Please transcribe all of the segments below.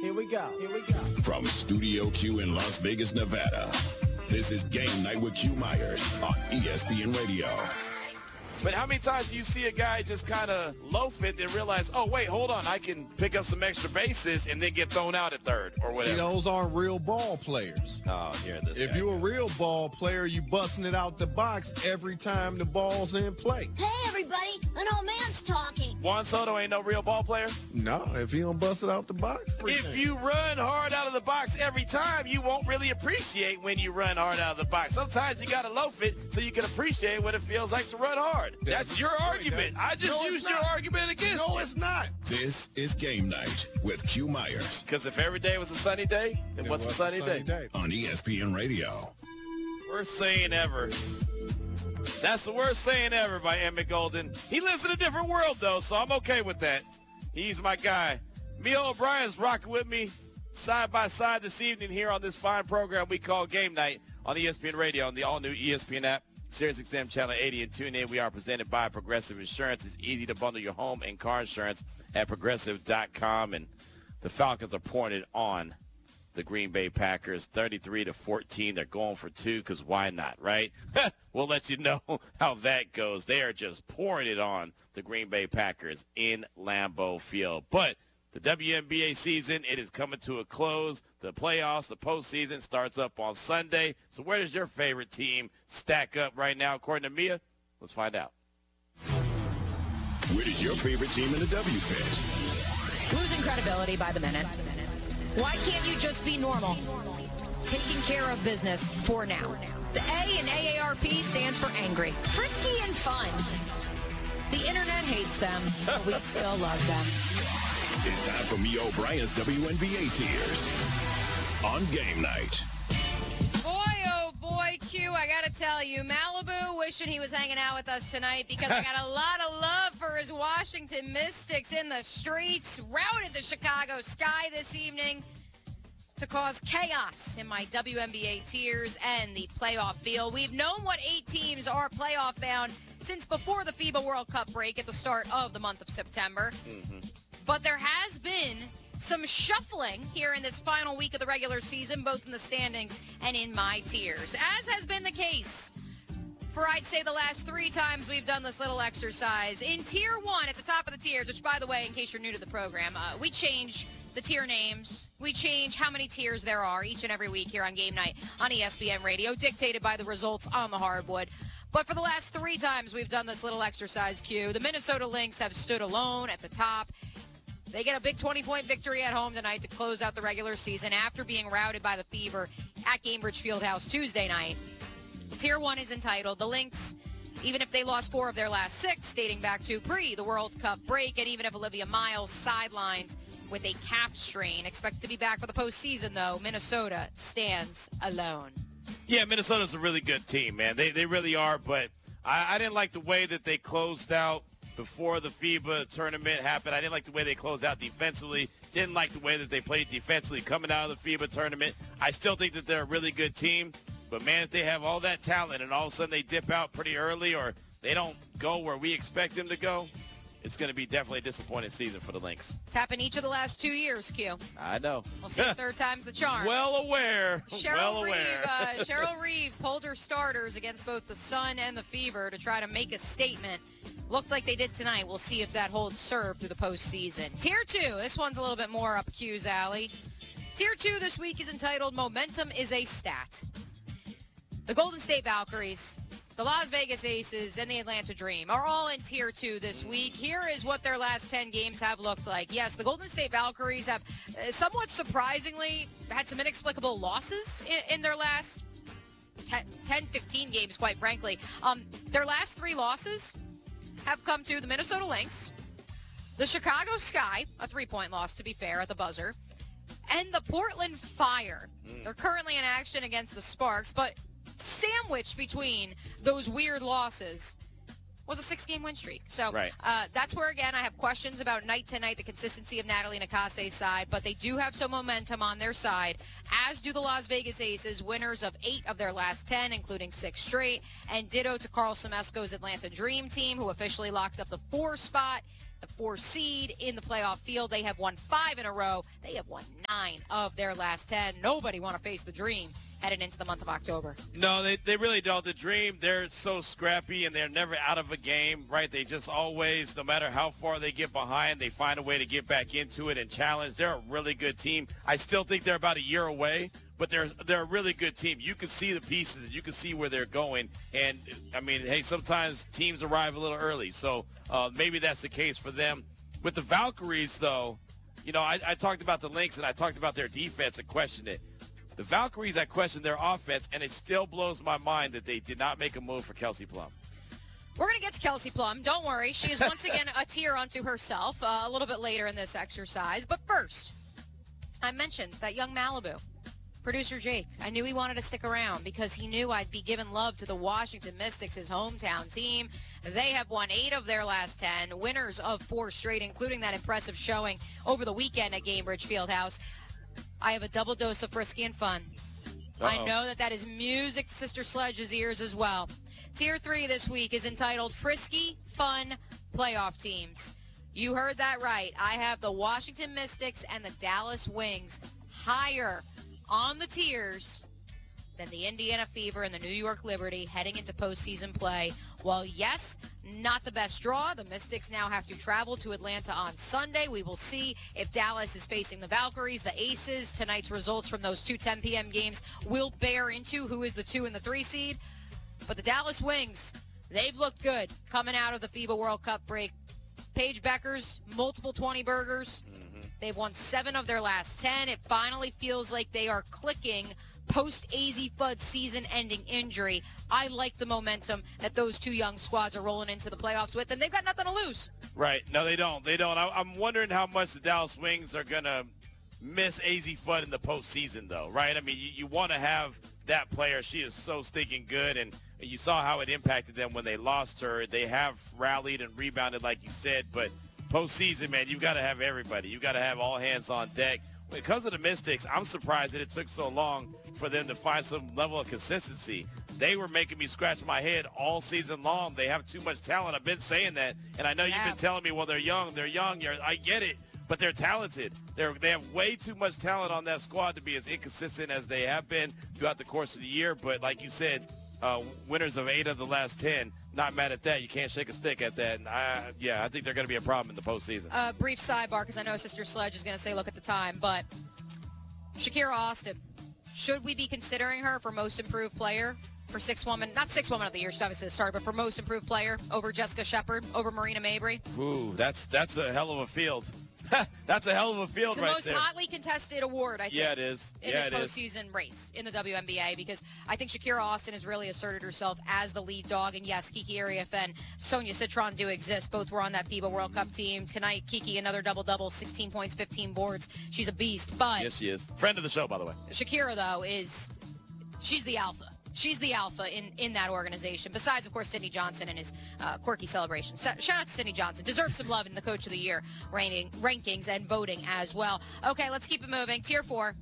Here we go. From Studio Q in Las Vegas, Nevada, this is Game Night with Q Myers on ESPN Radio. But how many times do you see a guy just kind of loaf it and realize, oh, wait, hold on, I can pick up some extra bases and then get thrown out at third or whatever? See, those aren't real ball players. Oh, here this If guy you're a goes. real ball player, you busting it out the box every time the ball's in play. Hey, everybody, an old man's talking. Juan Soto ain't no real ball player? No, if you don't bust it out the box. If you run hard out of the box every time, you won't really appreciate when you run hard out of the box. Sometimes you got to loaf it so you can appreciate what it feels like to run hard. That's your argument. I just used your argument against you. No, it's not. This is Game Night with Q Myers Because if every day was a sunny day, then what's a sunny day? on ESPN Radio. Worst saying ever. That's the worst saying ever by Emmett Golden. He lives in a different world, though, so I'm okay with that. He's my guy. Mia O'Brien's rocking with me side by side this evening here on this fine program we call Game Night on ESPN Radio on the all-new ESPN app, SiriusXM Channel 80, and tune in. We are presented by Progressive Insurance. It's easy to bundle your home and car insurance at Progressive.com, and the Falcons are pouring it on the Green Bay Packers, 33-14. They're going for two because why not, right? We'll let you know how that goes. They are just pouring it on the Green Bay Packers in Lambeau Field. But the WNBA season, it is coming to a close. The playoffs, the postseason starts up on Sunday. So where does your favorite team stack up right now, according to Mia? Let's find out. Where does your favorite team in the W fit? Losing credibility by the minute. Why can't you just be normal? Taking care of business for now. The A in AARP stands for angry. Frisky and fun. The internet hates them, but we still love them. It's time for Mia O'Brien's WNBA Tears on Game Night. Boy, oh boy, Q, I gotta tell you, Malibu wishing he was hanging out with us tonight because I got a lot of love for his Washington Mystics in the streets. Routed the Chicago Sky this evening to cause chaos in my WNBA tiers and the playoff field. We've known what 8 teams are playoff bound since before the FIBA World Cup break at the start of the month of September. But there has been some shuffling here in this final week of the regular season, both in the standings and in my tiers, as has been the case for, I'd say, the last 3 times we've done this little exercise. In Tier 1, at the top of the tiers, which, by the way, in case you're new to the program, we change the tier names. We change how many tiers there are each and every week here on Game Night on ESPN Radio, dictated by the results on the hardwood. But for the last 3 times we've done this little exercise, Q, the Minnesota Lynx have stood alone at the top. They get a big 20-point victory at home tonight to close out the regular season after being routed by the Fever at Gainbridge Fieldhouse Tuesday night. Tier 1 is entitled The Lynx, even if they lost 4 of their last 6, dating back to the World Cup break, and even if Olivia Miles sidelined with a calf strain. Expected to be back for the postseason, though. Minnesota stands alone. Yeah, Minnesota's a really good team, man. They really are, but I didn't like the way that they closed out before the FIBA tournament happened. I didn't like the way they closed out defensively. Didn't like the way that they played defensively coming out of the FIBA tournament. I still think that they're a really good team. But, man, if they have all that talent and all of a sudden they dip out pretty early or they don't go where we expect them to go, it's going to be definitely a disappointing season for the Lynx. It's happened each of the last 2 years, Q. I know. We'll see if third time's the charm. Well aware. Cheryl Reeve pulled her starters against both the Sun and the Fever to try to make a statement. Looked like they did tonight. We'll see if that holds serve through the postseason. Tier 2, this one's a little bit more up Q's alley. Tier 2 this week is entitled Momentum is a Stat. The Golden State Valkyries, the Las Vegas Aces, and the Atlanta Dream are all in Tier 2 this week. Here is what their last 10 games have looked like. Yes, the Golden State Valkyries have somewhat surprisingly had some inexplicable losses in their last 10, 15 games, quite frankly. Their last 3 losses have come to the Minnesota Lynx, the Chicago Sky, a 3-point loss to be fair at the buzzer, and the Portland Fire. They're currently in action against the Sparks, but sandwiched between those weird losses was a 6-game win streak. So right. That's where, again, I have questions about night to night, the consistency of Natalie Nakase's side, but they do have some momentum on their side, as do the Las Vegas Aces, winners of 8 of their last 10, including 6 straight, and ditto to Carl Semesco's Atlanta Dream team, who officially locked up the 4 spot. the 4 seed in the playoff field. They have won 5 in a row. They have won 9 of their last 10. Nobody want to face the Dream headed into the month of October. No, they really don't. The Dream, they're so scrappy, and they're never out of a game, right? They just always, no matter how far they get behind, they find a way to get back into it and challenge. They're a really good team. I still think they're about a year away, but they're a really good team. You can see the pieces, and you can see where they're going. And, I mean, hey, sometimes teams arrive a little early, so maybe that's the case for them. With the Valkyries, though, you know, I talked about the Lynx, and I talked about their defense and questioned it. The Valkyries, I question their offense, and it still blows my mind that they did not make a move for Kelsey Plum. We're going to get to Kelsey Plum. Don't worry. She is once again a tier unto herself a little bit later in this exercise. But first, I mentioned that young Malibu, producer Jake. I knew he wanted to stick around because he knew I'd be giving love to the Washington Mystics, his hometown team. They have won 8 of their last 10, winners of 4 straight, including that impressive showing over the weekend at Gainbridge Fieldhouse. I have a double dose of frisky and fun. I know that is music to Sister Sledge's ears as well. Tier 3 this week is entitled Frisky Fun Playoff Teams. You heard that right. I have the Washington Mystics and the Dallas Wings higher on the tiers than the Indiana Fever and the New York Liberty heading into postseason play. While, yes, not the best draw, the Mystics now have to travel to Atlanta on Sunday. We will see if Dallas is facing the Valkyries, the Aces. Tonight's results from those 2 10 p.m. games will bear into who is the 2 and the 3 seed. But the Dallas Wings, they've looked good coming out of the FIBA World Cup break. Paige Beckers, multiple 20 burgers. They've won 7 of their last 10. It finally feels like they are clicking post-AZ Fudd season-ending injury. I like the momentum that those 2 young squads are rolling into the playoffs with, and they've got nothing to lose. Right. No, they don't. They don't. I'm wondering how much the Dallas Wings are going to miss AZ Fudd in the postseason, though, right? I mean, you want to have that player. She is so stinking good, and you saw how it impacted them when they lost her. They have rallied and rebounded, like you said, but postseason, man, you've got to have everybody. You've got to have all hands on deck. When it comes to the Mystics, I'm surprised that it took so long for them to find some level of consistency. They were making me scratch my head all season long. They have too much talent. I've been saying that, and I know you've been telling me, well, they're young. They're young. I get it, but they're talented. They have way too much talent on that squad to be as inconsistent as they have been throughout the course of the year. But like you said, winners of 8 of the last 10. Not mad at that. You can't shake a stick at that. And I think they're going to be a problem in the postseason. Brief sidebar, because I know Sister Sledge is going to say look at the time, but Shakira Austin, should we be considering her for most improved player for not 6 woman of the year, she's obviously the starter, but for most improved player over Jessica Shepard, over Marina Mabry? Ooh, that's a hell of a field. That's a hell of a field right there. It's the most hotly contested award, I think. Yeah, it is. In this postseason race in the WNBA, because I think Shakira Austin has really asserted herself as the lead dog. And yes, Kiki Ariaf and Sonia Citron do exist. Both were on that FIBA World Cup team. Tonight, Kiki, another double-double, 16 points, 15 boards. She's a beast. But yes, she is. Friend of the show, by the way. Shakira, though, she's the alpha. She's the alpha in that organization, besides, of course, Sidney Johnson and his quirky celebration. Shout out to Sidney Johnson. Deserves some love in the Coach of the Year rankings and voting as well. Okay, let's keep it moving. Tier 4.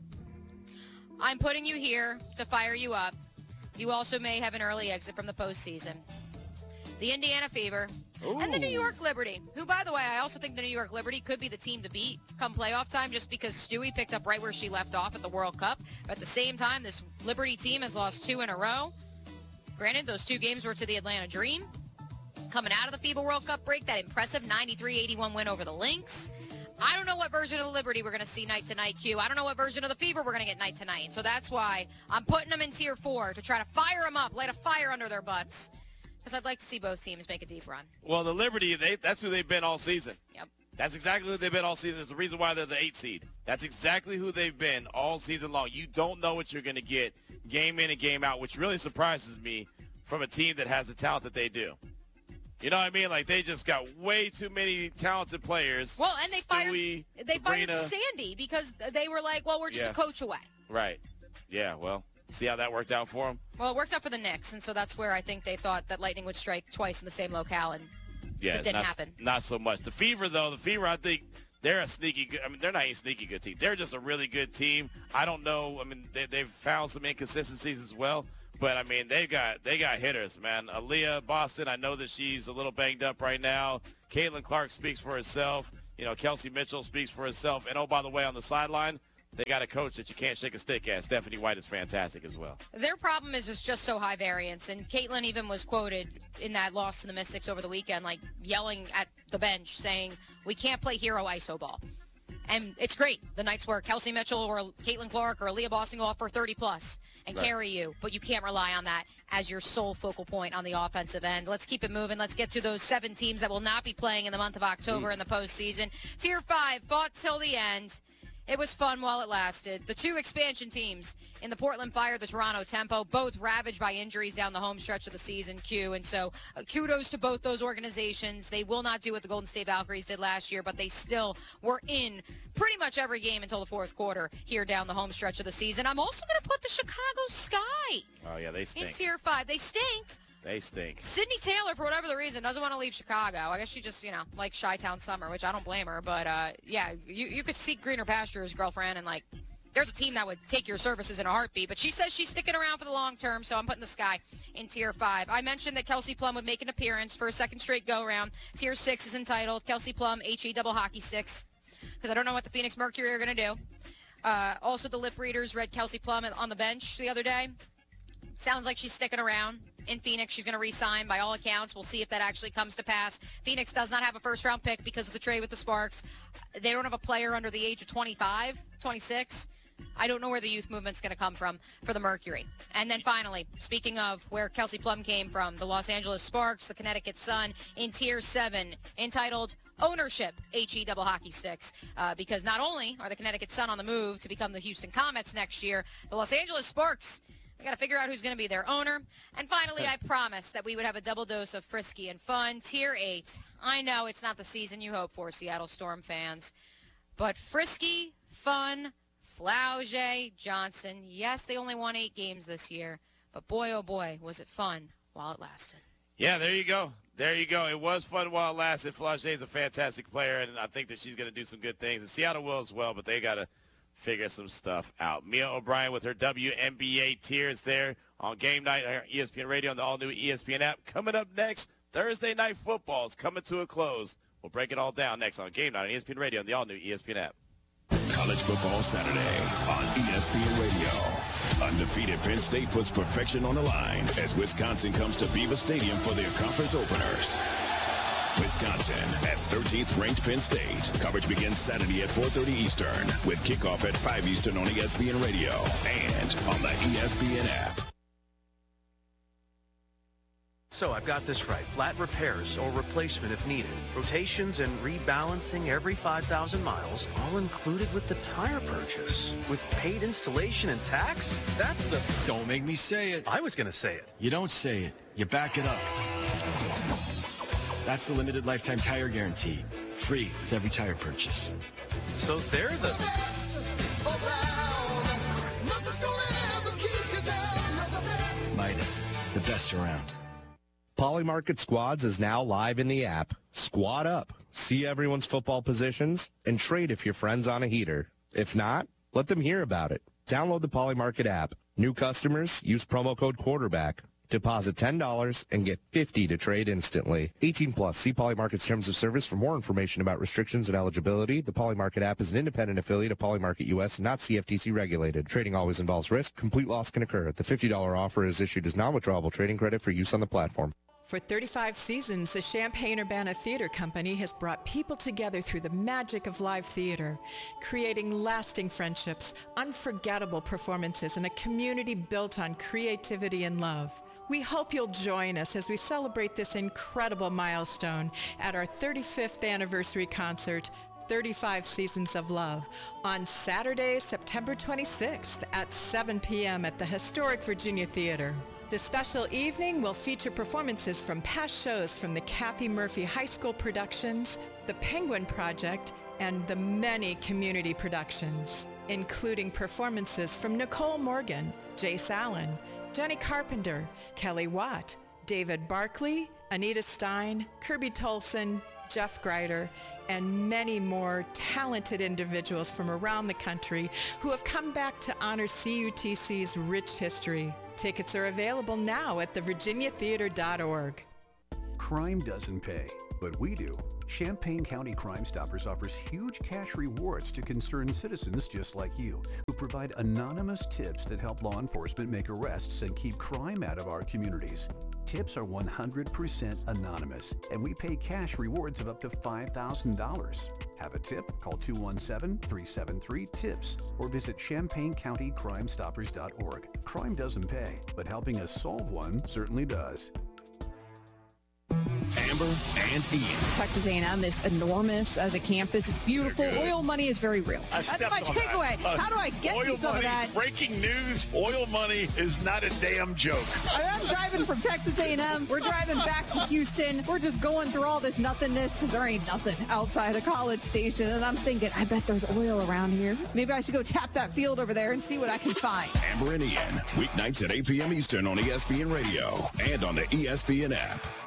I'm putting you here to fire you up. You also may have an early exit from the postseason. The Indiana Fever and the New York Liberty, who, by the way, I also think the New York Liberty could be the team to beat come playoff time just because Stewie picked up right where she left off at the World Cup. But at the same time, this Liberty team has lost 2 in a row. Granted, those 2 games were to the Atlanta Dream. Coming out of the FIBA World Cup break, that impressive 93-81 win over the Lynx. I don't know what version of the Liberty we're going to see night to night, Q. I don't know what version of the Fever we're going to get night to night. So that's why I'm putting them in Tier 4 to try to fire them up, light a fire under their butts. Because I'd like to see both teams make a deep run. Well, the Liberty, that's who they've been all season. Yep. That's exactly who they've been all season. There's a reason why they're the 8 seed. That's exactly who they've been all season long. You don't know what you're going to get game in and game out, which really surprises me from a team that has the talent that they do. You know what I mean? Like, they just got way too many talented players. Well, and they Stewie, fired Sandy because they were like, well, we're just a coach away. Right. Yeah, well, see how that worked out for them? Well, it worked out for the Knicks, and so that's where I think they thought that lightning would strike twice in the same locale, and it didn't happen. Not so much. The Fever, though, I think they're a sneaky good – I mean, they're not a sneaky good team. They're just a really good team. I don't know. I mean, they've found some inconsistencies as well. But, I mean, they got hitters, man. Aaliyah Boston, I know that she's a little banged up right now. Caitlin Clark speaks for herself. Kelsey Mitchell speaks for herself. And, oh, by the way, on the sideline, they got a coach that you can't shake a stick at. Stephanie White is fantastic as well. Their problem is it's just so high variance. And Caitlin even was quoted in that loss to the Mystics over the weekend, like yelling at the bench saying, we can't play hero iso ball. And it's great. The nights where Kelsey Mitchell or Caitlin Clark or Leah Bossing off for 30-plus and carry you. But you can't rely on that as your sole focal point on the offensive end. Let's keep it moving. Let's get to those 7 teams that will not be playing in the month of October in the postseason. Tier 5 fought till the end. It was fun while it lasted. The 2 expansion teams in the Portland Fire, the Toronto Tempo, both ravaged by injuries down the home stretch of the season, Q. And so kudos to both those organizations. They will not do what the Golden State Valkyries did last year, but they still were in pretty much every game until the fourth quarter here down the home stretch of the season. I'm also going to put the Chicago Sky they stink. in Tier 5. They stink. They stink. Sydney Taylor, for whatever the reason, doesn't want to leave Chicago. I guess she just, likes Chi-Town summer, which I don't blame her. But, you could seek greener pastures, girlfriend, and, there's a team that would take your services in a heartbeat. But she says she's sticking around for the long term, so I'm putting the Sky in Tier 5. I mentioned that Kelsey Plum would make an appearance for a second straight go-around. Tier 6 is entitled Kelsey Plum HE double hockey sticks, because I don't know what the Phoenix Mercury are going to do. Also, the lip readers read Kelsey Plum on the bench the other day. Sounds like she's sticking around in Phoenix. She's going to re-sign by all accounts. We'll see if that actually comes to pass. Phoenix does not have a first-round pick because of the trade with the Sparks. They don't have a player under the age of 25, 26. I don't know where the youth movement's going to come from for the Mercury. And then finally, speaking of where Kelsey Plum came from, the Los Angeles Sparks, the Connecticut Sun, in Tier 7, entitled Ownership HE double hockey sticks, because not only are the Connecticut Sun on the move to become the Houston Comets next year, the Los Angeles Sparks, we got to figure out who's going to be their owner. And finally, I promised that we would have a double dose of frisky and fun. Tier 8. I know it's not the season you hope for, Seattle Storm fans. But frisky, fun, Flaugier, Johnson. Yes, they only won 8 games this year. But boy, oh boy, was it fun while it lasted. Yeah, there you go. There you go. It was fun while it lasted. Flaugier is a fantastic player, and I think that she's going to do some good things. And Seattle will as well, but they got to figure some stuff out. Mia O'Brien with her WNBA tiers there on game night on ESPN Radio and the all-new ESPN app. Coming up next, Thursday Night Football is coming to a close. We'll break it all down next on game night on ESPN Radio and the all-new ESPN app. College football Saturday on ESPN Radio. Undefeated Penn State puts perfection on the line as Wisconsin comes to Beaver Stadium for their conference openers. Wisconsin at 13th ranked Penn State. Coverage begins Saturday at 4:30 Eastern with kickoff at 5 Eastern on ESPN Radio and on the ESPN app. So I've got this right. Flat repairs or replacement if needed. Rotations and rebalancing every 5,000 miles, all included with the tire purchase. With paid installation and tax? That's the... Don't make me say it. I was going to say it. You don't say it. You back it up. That's the limited lifetime tire guarantee. Free with every tire purchase. So they're the... Midas, the best around. Polymarket Squads is now live in the app. Squad up, see everyone's football positions, and trade if your friend's on a heater. If not, let them hear about it. Download the Polymarket app. New customers, use promo code quarterback. Deposit $10 and get $50 to trade instantly. 18 plus. See Polymarket's terms of service for more information about restrictions and eligibility. The Polymarket app is an independent affiliate of Polymarket US and not CFTC regulated. Trading always involves risk. Complete loss can occur. The $50 offer is issued as non-withdrawable trading credit for use on the platform. For 35 seasons, the Champaign-Urbana Theater Company has brought people together through the magic of live theater, creating lasting friendships, unforgettable performances, and a community built on creativity and love. We hope you'll join us as we celebrate this incredible milestone at our 35th anniversary concert, 35 Seasons of Love, on Saturday, September 26th at 7 p.m. at the historic Virginia Theater. The special evening will feature performances from past shows from the Kathy Murphy High School Productions, the Penguin Project, and the many community productions, including performances from Nicole Morgan, Jace Allen, Jenny Carpenter, Kelly Watt, David Barkley, Anita Stein, Kirby Tolson, Jeff Greider, and many more talented individuals from around the country who have come back to honor CUTC's rich history. Tickets are available now at thevirginiatheater.org. Crime doesn't pay. but we do. Champaign County Crime Stoppers offers huge cash rewards to concerned citizens just like you, who provide anonymous tips that help law enforcement make arrests and keep crime out of our communities. Tips are 100% anonymous, and we pay cash rewards of up to $5,000. Have a tip? Call 217-373-TIPS or visit ChampaignCountyCrimeStoppers.org. Crime doesn't pay, but helping us solve one certainly does. Amber and Ian. Texas A&M is enormous as a campus. It's beautiful. Oil money is very real. That's my takeaway. How do I get you some of that? Breaking news, oil money is not a damn joke. I'm driving from Texas A&M. We're driving back to Houston. We're just going through all this nothingness because there ain't nothing outside a College Station. And I'm thinking, I bet there's oil around here. Maybe I should go tap that field over there and see what I can find. Amber and Ian, weeknights at 8 p.m. Eastern on ESPN Radio and on the ESPN app.